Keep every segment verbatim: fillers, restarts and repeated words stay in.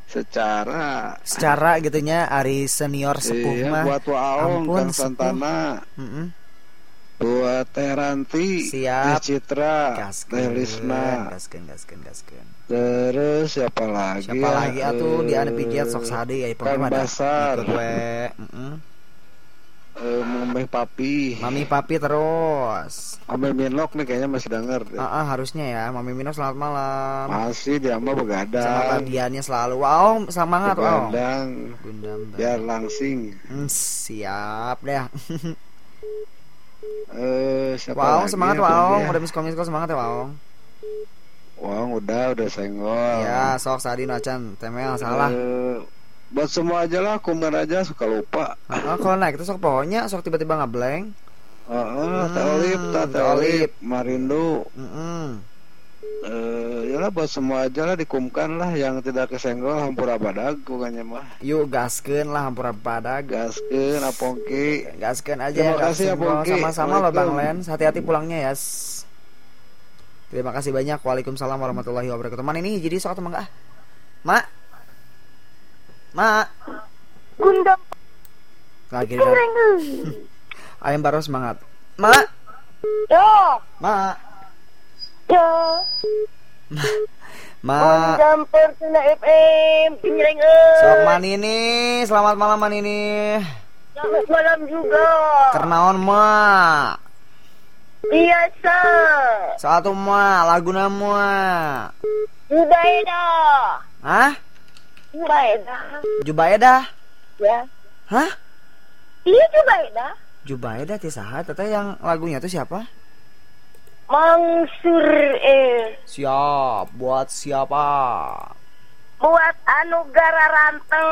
secara secara gitunya ari senior sepuh iya, mah. buat Waong Ampun, Kang Santana. Heeh. Buat Teh Ranti, Siap. Teh Citra, Gaskeun, Teh Lisna. gaskeun, gaskeun, gaskeun. Terus siapa lagi? Siapa ya? lagi atuh di anu pijet sok sade ya Kang pokoknya Basar. ikut we. Heeh. Eh, Mameh Papi. Mami Papi terus. Amel Minok nih kayaknya masih denger. Ah, ah, harusnya ya. Mami Mino selamat malam. Masih dia mah begadang. Sama bagiannya selalu. Wow, semangat wow. Begadang. Gundam. Biar langsing. Hmm, siap deh. Eh, siapa Wow, lagi semangat ya, wow. ya? Udah miss komis semangat ya wow. Wow, udah udah senggol. Ya, sok sadi nacan temel salah. Eh, buat semua aja lah, kumen aja suka lupa. Ah, kalau naik itu sok pokoknya sok tiba-tiba ngeblank. Heeh, Hmm, Teh Olip, Teh Teh Olip. Olip, Marindu. Heeh. Eh, yalah buat semua aja lah dikumkan lah yang tidak kesenggol hampura badag bukannya mah. Yuk gaskeun lah hampura badag. Gaskeun apongki. Gaskeun aja Terima ya. kasih ya, Senggol. Pongki. Sama-sama lo Bang Waalaikumsalam. Len. Hati-hati pulangnya ya. Terima kasih banyak. Waalaikumsalam warahmatullahi wabarakatuh. Man ini jadi sok teman ah. Mak. Mak. Gundam Lagi kan. Ayam baru semangat. Mak. yo Mak. yo Mak. Gundam Persona F M pinjreng Sok euy. Man ini. Selamat malam Man ini. Selamat malam juga. Kernaon mak. Biasa. Satu mak laguna mak. Jubaida. Hah? Jubaida. Jubaida? Ya. Hah? Iya Jubaida. Jubaida ti saha? Teteh yang lagunya tuh siapa? Mangsur eh Siap, buat siapa? buat Anugara Ranteng.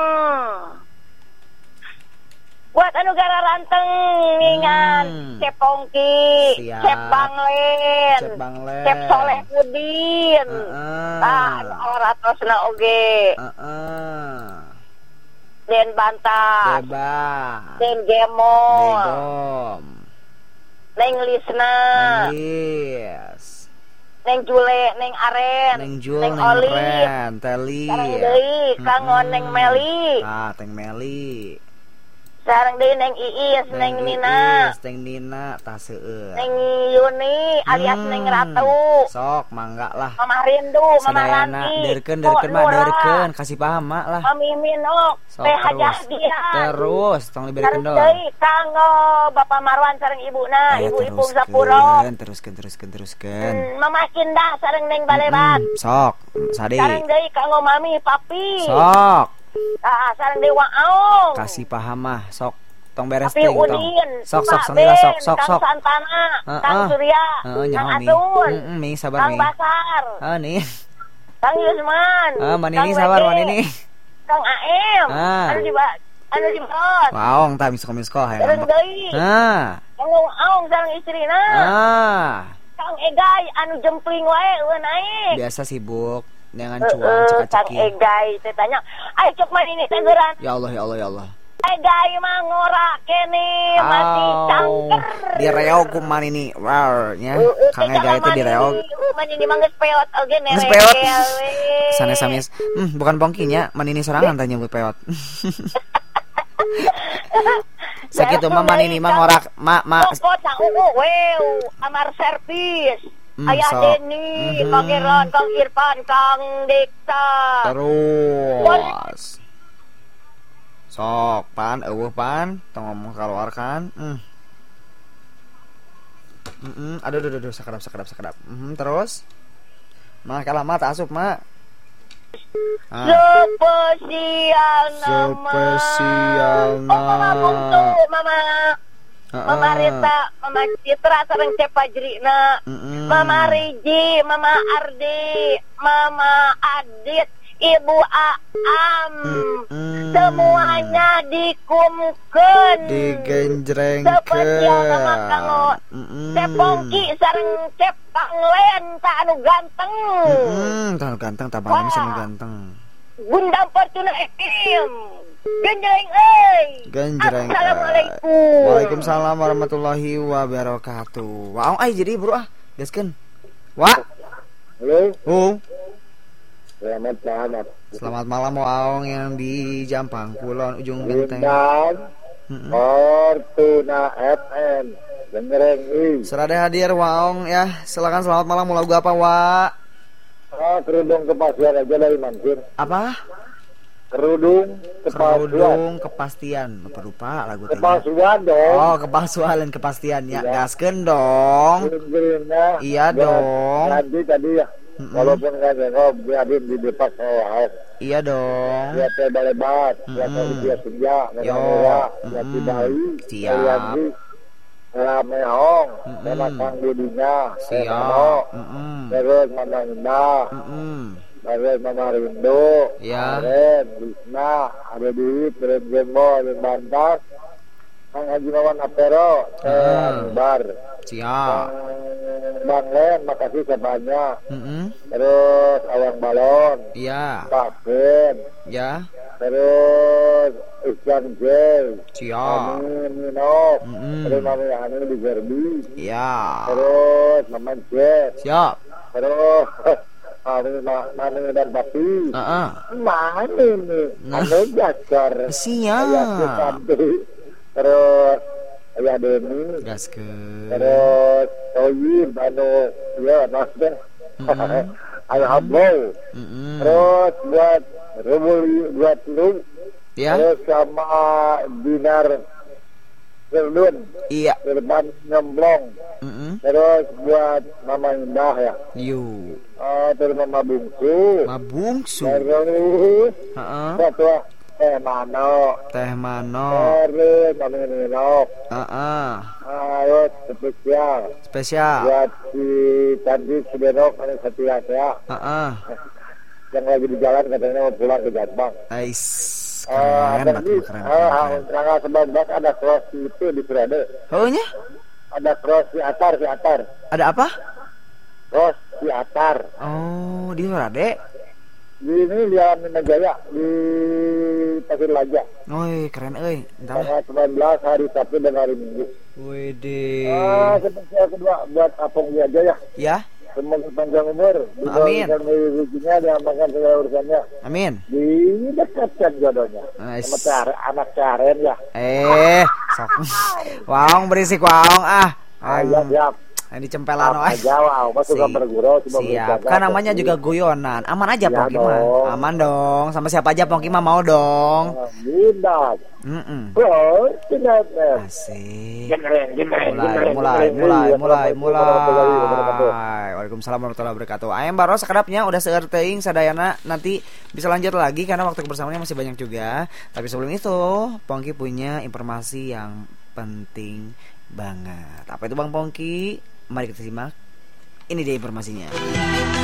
Buat Anugara Ranteng ningan Hmm. Cep Pongki, Siap. Cep Banglen, Cep Banglen. Cep Soleh Udin. Heeh. Ah, oratosna oge. Heeh. Den Bantah, Bebas. Den Gemol, Begom. Neng Lisna, Nangis. Neng Jule, Neng Aren, Neng Jul, Neng Neng Oli, Ren, Teli. sareng deui Kangon Mm-mm. Neng Meli, Ah, Teng Meli. sareng deui Neng Iis, Neng Nina, Iis, Teng Nina, tah seueur. Neng Yuni alias Hmm, Neng Ratu, Sok, mangga lah. Mama Rindu, Mama Sadayana, Ranti, derkeun, derkeun mah, Nura, derkeun, kasih paham mak lah. Mami Minok, Sok Teh terus. Hajah Dian. Terus, tong liberkeun Sareng dong. deui Kanggo Bapak Marwan sareng Ibuna, Ayo Ibu Ipung Sapuro. teruskeun, teruskeun, teruskeun, teruskeun. Hmm, Mama Kindah sareng Neng Balebat. Mm, sok, Sadi. Sareng deui Kanggo Mami Papi. Sok, Ah, sareng deui Waong. kasih paham mah, sok. Tong beres Papi ting, tong. Udin. Sok, sok, Pak sendiri Ben, sok, sok, Kang sok. Santana, Heeh. Kang Surya, Heeh, Kang nyaho nih. Atun, Heeh, nih sabar Kang nih. Basar, Ah, nih. Kang Yusman. Ah, man Kang ini sabar, Wede, man ini. Kang Aem. Ah. Anu di ba- anu di bos. Waong, tah misko-misko hayang Sareng ngambek. deui. Ah. Kang Waong sareng istrina. Ah. Kang Egay anu jempling wae eueun naik. Biasa sibuk dengan Heeh, cuan Kang cekak-ceki. Egay teh tanya, "Ai cek man ini teh geuran." Ya Allah, ya Allah, ya Allah. Egay mah ngora kene masih Au, cangker. direog ku man ini. War nya. Heeh, Kang teh Ega itu man direog. ini, uh, man ini mah geus peot oge Geus newe. peot. Sana samis. Hmm, bukan pongkinya, man ini sorangan tanya nyebut peot. Sakitu mah man ini mah ngorak mak mak. Pokok tak ungu wew amar servis. Hmm, Ayah sok. Denny, Mhm. Pangeran, Kang Irfan, Kang Dekta. Terus. Sok, pan, eueuh pan, tong ngomong keluarkan. Hmm. Heeh, aduh aduh aduh sakedap sakedap sakedap. Mhm, terus. Mah kalah mah tak asup, Mak. Ah. Spesial nama. Spesial Oh, Mama Bungsu, Mama. Heeh. Mama Rita, Mama Citra sareng Cepa Jrina. Mm-mm. Mama Riji, Mama Ardi, Mama Adit, Ibu Aam. Mm-mm. Semuanya dikumkeun. Digenjrengkeun. Spesial nama kanggo Mm-mm. Cep Pongki sareng Cep Panglen ta anu ganteng. Mm-mm. Tah ganteng, tah bang anu ganteng. Gundam Fortuna F M. Genjreng euy. Genjreng. Assalamualaikum. Waalaikumsalam warahmatullahi wabarakatuh. Wow, ai jadi bro ah, gaskeun. Wa. Halo. Oh. Selamat malam. Selamat malam Waong yang di Jampang Kulon ujung genteng. Bintang Mm-mm. Fortuna F M dengerin ini. Serada hadir Waong ya. Silakan selamat malam. Mau lagu apa Wa? Ah, kerudung kepastian aja dari Mansur. Apa? Kerudung kepastian. Kerudung kepastian. Lupa lupa lagu teh. Kepalsuan dong. Oh, kepalsuan dan kepastian ya. Iya. Gaskeun dong. Green-greennya. Iya buat dong. Nanti tadi ya. Mm-mm. Walaupun nggak nengok, biarin di depan saya. Iya dong. Lihat saya balebat, lihat Mm-mm. saya dia senja, Yo. merah, lihat Mm-mm. si Bali, Siap. Yanti, Ramehong, Mm-mm. sama Kang Budinya, Siap. Mano, Mm-mm. terus Mama Indah, Mm-mm. terus Mama Rindu, Ya. Aren, Bisna, ada Duit, terus Gembo, dan Bantas, Kang Haji Mawan Apero, Ah. Kang Bar, Siap. Bang Len, makasih sebanyak, Mm-mm. terus Awang Balon, Iya. Pak Ben, Ya. terus Ikan Jel, Siap. Amin Minok, Mm-mm. terus Mami Ani di Gerbi, Iya. terus Mama Jet, Siap. terus Mami Ma- Mami dan Papi. Heeh. Mana nih? Nah. Anu Jakar. Siap. Ayah Susanti. Terus Ayah Deni, Gaskeun. terus Toyib, anu ya Nasdeh. Mm-mm. Ayah Ablo. Mm-mm. Terus buat Rumuli buat lu. Ya. Terus sama Dinar Serdun, Iya. Irban Nyemblong. Mm-mm. Terus buat Mama Indah ya. Yu. Oh, terus Mama Bungsu. Mabungsu. Terus Heeh. satu eh Mano. Teh mano. Terus Mami Ninok. Heeh. Ayo spesial Spesial. buat si Candi Sidenok yang setia ya. Heeh. Yang lagi di jalan katanya mau pulang ke Jatbang. Ais. Eh, Keren ada banget di keren. eh, keren, keren. tanggal sembilan belas ada cross itu di Surade. Oh nya? Ada cross di Atar, di Atar. Ada apa? Cross di Atar. Oh, di Rade. Di ini di Amin Jaya di Pasir Laja. Oi, keren euy. Entar lah. Tanggal sembilan belas hari Sabtu dan hari Minggu. Wede. Ah, spesial kedua buat Apong aja ya. Ya. Semoga panjang umur, Amin. diberikan rezekinya, diamankan segala urusannya, Amin. didekatkan jodohnya. Nice. Sama Caren, anak Caren ya. Eh, sok. Waong berisik waong ah. Ah, ya, siap. Yang dicempelan Apa wae. aja, wow, masuk Si- gambar guru, cuma Siap. bercanda, Kan namanya tapi- juga guyonan. Aman aja Ya Pongki mah. dong. Aman dong. Sama siapa aja Pongki mah mau dong. Ah, Bunda. Mm-mm. Oh, tidak, eh. Asik. Jenreng, jenreng, Mulai, jenreng, mulai, jenreng. mulai, mulai, Assalamualaikum mulai. warahmatullahi wabarakatuh. Waalaikumsalam warahmatullahi wabarakatuh. Ayam baros sekedapnya udah seger teuing sadayana, nanti bisa lanjut lagi karena waktu kebersamaannya masih banyak juga. Tapi sebelum itu, Pongki punya informasi yang penting banget. Apa itu Bang Pongki? Mari kita simak. Ini dia informasinya.